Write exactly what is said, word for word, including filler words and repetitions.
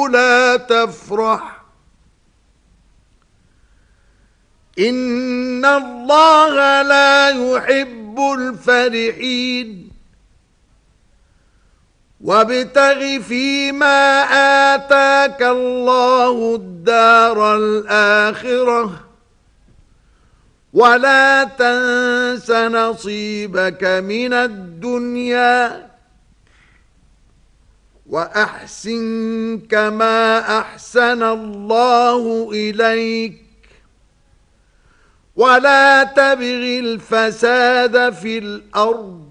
لا تفرح إن الله لا يحب الفرحين وابتغ فيما آتاك الله الدار الآخرة ولا تنس نصيبك من الدنيا وأحسن كما أحسن الله إليك ولا تبغ الفساد في الأرض